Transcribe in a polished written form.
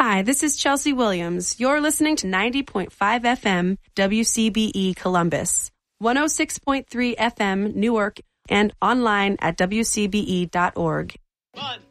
Hi, this is Chelsea Williams. You're listening to 90.5 FM WCBE Columbus, 106.3 FM Newark, and online at wcbe.org. 1,